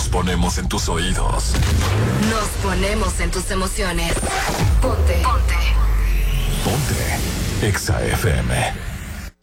Nos ponemos en tus oídos. Nos ponemos en tus emociones. Ponte. Ponte. Exa FM.